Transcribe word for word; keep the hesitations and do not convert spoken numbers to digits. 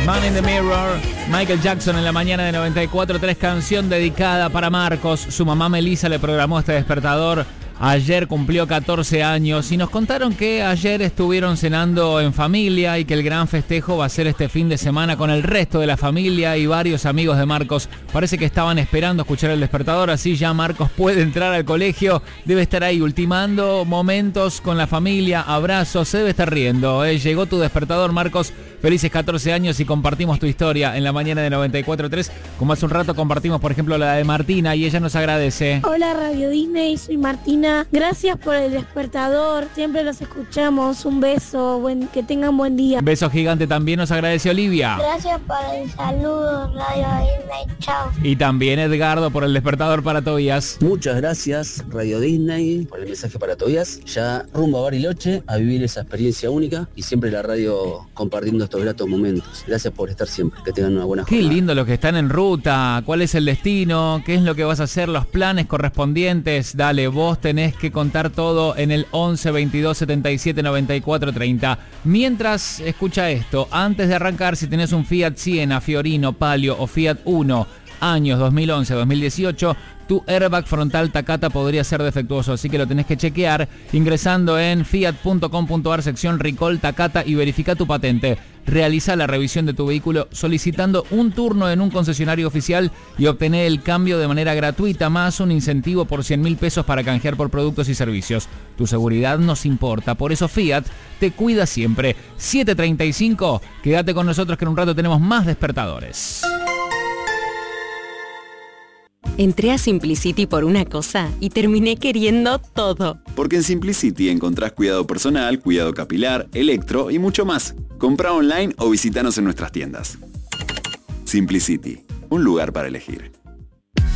Man in the Mirror, Michael Jackson en la mañana de noventa y cuatro punto tres, canción dedicada para Marcos. Su mamá Melissa le programó este despertador. Ayer cumplió catorce años y nos contaron que ayer estuvieron cenando en familia y que el gran festejo va a ser este fin de semana con el resto de la familia y varios amigos de Marcos. Parece que estaban esperando escuchar el despertador, así ya Marcos puede entrar al colegio. Debe estar ahí ultimando momentos con la familia, abrazos, se debe estar riendo. ¿eh? Llegó tu despertador, Marcos. Felices catorce años y compartimos tu historia en la mañana de noventa y cuatro punto tres. Como hace un rato compartimos, por ejemplo, la de Martina y ella nos agradece. Hola Radio Disney, soy Martina. Gracias por el despertador. Siempre los escuchamos. Un beso. Buen, que tengan buen día. Beso gigante también nos agradece Olivia. Gracias por el saludo, Radio Disney. Chao. Y también Edgardo por el despertador para Tobias. Muchas gracias Radio Disney por el mensaje para Tobias. Ya rumbo a Bariloche a vivir esa experiencia única y siempre la radio compartiendo estos gratos momentos. Gracias por estar siempre, que tengan una buena jornada. Qué lindo los que están en ruta, cuál es el destino, qué es lo que vas a hacer, los planes correspondientes. Dale, vos tenés que contar todo en el once veintidós setenta y siete noventa y cuatro treinta. Mientras, escucha esto, antes de arrancar, si tenés un Fiat Siena, Fiorino, Palio o Fiat Uno, años dos mil once a dos mil dieciocho, tu airbag frontal Takata podría ser defectuoso, así que lo tenés que chequear ingresando en fiat punto com punto ar sección Recall Takata y verifica tu patente. Realiza la revisión de tu vehículo solicitando un turno en un concesionario oficial y obtener el cambio de manera gratuita, más un incentivo por cien mil pesos para canjear por productos y servicios. Tu seguridad nos importa, por eso Fiat te cuida siempre. siete treinta y cinco, quédate con nosotros que en un rato tenemos más despertadores. Entré a Simplicity por una cosa y terminé queriendo todo. Porque en Simplicity encontrás cuidado personal, cuidado capilar, electro y mucho más. Comprá online o visítanos en nuestras tiendas. Simplicity, un lugar para elegir.